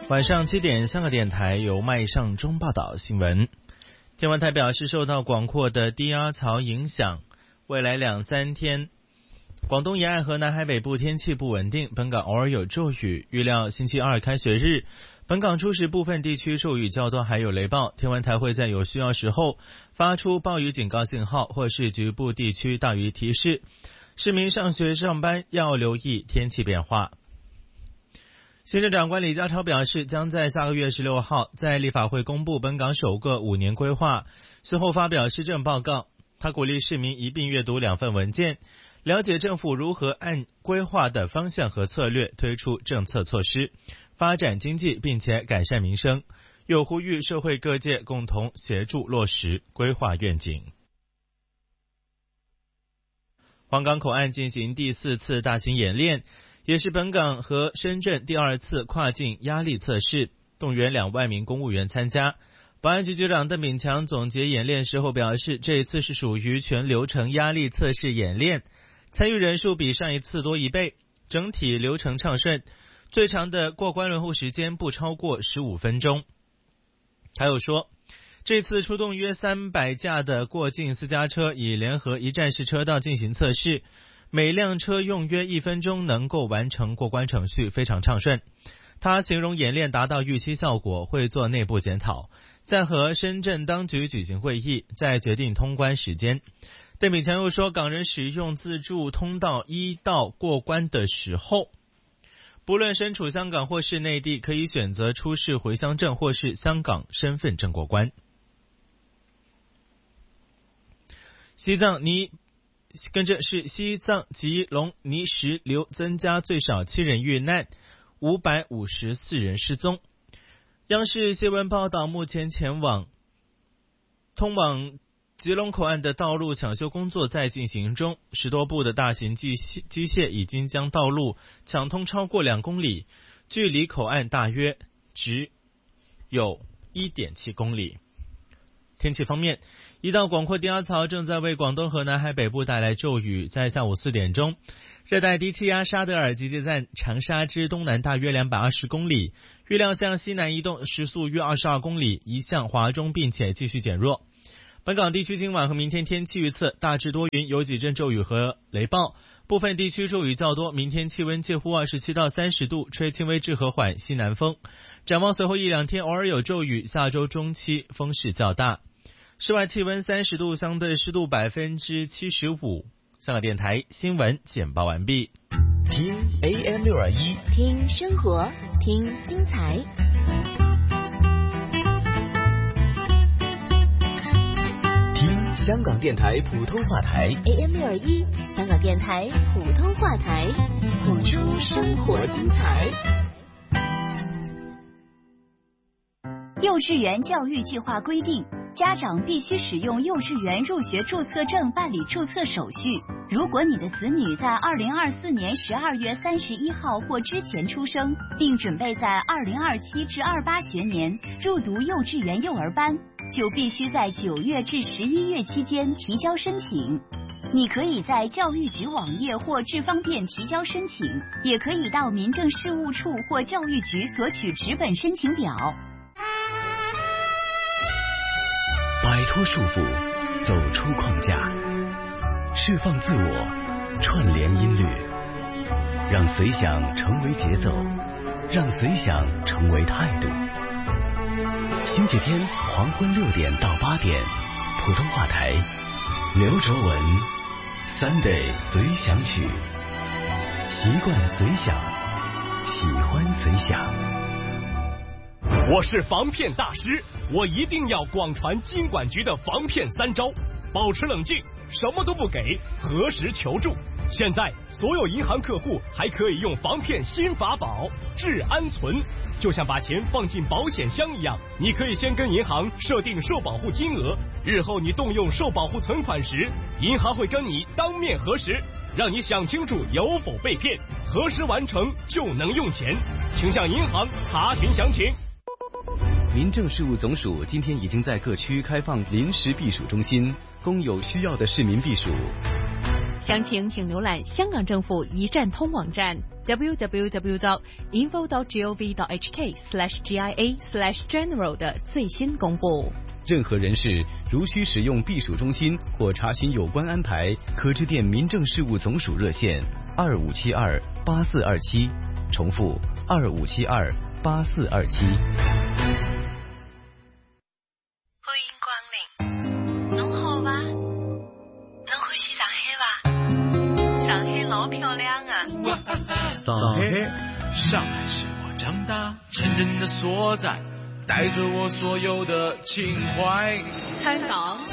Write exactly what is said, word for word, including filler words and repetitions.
晚上七点，香港电台由麦尚中报道新闻。天文台表示，受到广阔的低压槽影响，未来两三天，广东沿岸和南海北部天气不稳定，本港偶尔有骤雨。预料星期二开学日，本港初时部分地区骤雨较多，还有雷暴。天文台会在有需要时候发出暴雨警告信号，或是局部地区大雨提示。市民上学上班要留意天气变化。行政长官李家超表示，将在下个月十六号在立法会公布本港首个五年规划，随后发表施政报告。他鼓励市民一并阅读两份文件，了解政府如何按规划的方向和策略推出政策措施，发展经济并且改善民生，又呼吁社会各界共同协助落实规划愿景。皇岗口岸进行第四次大型演练，也是本港和深圳第二次跨境压力测试，动员两万名公务员参加。保安局局长邓炳强总结演练时候表示，这一次是属于全流程压力测试演练，参与人数比上一次多一倍，整体流程畅顺，最长的过关轮候时间不超过十五分钟。他又说，这次出动约三百架的过境私家车，以联合一站式车道进行测试，每辆车用约一分钟能够完成过关程序，非常畅顺。他形容演练达到预期效果，会做内部检讨，再和深圳当局举行会议，再决定通关时间。邓炳强又说，港人使用自助通道一道过关的时候，不论身处香港或是内地，可以选择出示回乡证或是香港身份证过关。西藏泥跟着是西藏吉隆泥石流增加，最少七人遇难，五百五十四人失踪。央视新闻报道，目前前往通往吉隆口岸的道路抢修工作在进行中，十多部的大型机机械已经将道路抢通超过两公里，距离口岸大约只有 一点七公里。天气方面，一道广阔低压槽正在为广东和南海北部带来骤雨。在下午四点钟，热带低气压沙德尔集结在长沙之东南大约两百二十公里，预料向西南移动，时速约二十二公里，移向华中并且继续减弱。本港地区今晚和明天天气预测，大致多云，有几阵骤雨和雷暴，部分地区骤雨较多。明天气温介乎二十七到三十度，吹轻微至和缓西南风。展望随后一两天偶尔有骤雨，下周中期风势较大。室外气温三十度，相对湿度百分之七十五。香港电台新闻简报完毕。 听 A M 六二一， 听生活，听精彩。 听香港电台普通话台 A M 六二一，香港电台普通话台，谱出生活精彩。 幼稚园教育计划规定，家长必须使用幼稚园入学注册证办理注册手续。如果你的子女在二零二四年十二月三十一号或之前出生，并准备在二零二七至二八学年入读幼稚园幼儿班，就必须在九月至十一月期间提交申请。你可以在教育局网页或智方便提交申请，也可以到民政事务处或教育局索取纸本申请表。 摆脱束缚，走出框架，释放自我，串联音律，让随想成为节奏，让随想成为态度。星期天黄昏六点到八点，普通话台，刘卓文 Sunday 随想曲，习惯随想，喜欢随想。 我是防骗大师，我一定要广传金管局的防骗三招：保持冷静，什么都不给，何时求助。现在所有银行客户还可以用防骗新法宝治安存，就像把钱放进保险箱一样，你可以先跟银行设定受保护金额，日后你动用受保护存款时，银行会跟你当面核实，让你想清楚有否被骗，核实完成就能用钱，请向银行查询详情。 民政事务总署今天已经在各区开放临时避暑中心，供有需要的市民避暑。 详情请浏览香港政府一站通网站 double-u double-u double-u dot info dot gov dot h k slash G I A slash general 的最新公布。 任何人士如需使用避暑中心或查询有关安排，可致电民政事务总署热线二五七二八四二七，重复二五七二八四二七。 欢迎光临，侬好吧？侬欢喜上海吧？上海老漂亮啊！ 上海，上海是我长大真正的所在。带着我所有的情怀。 香港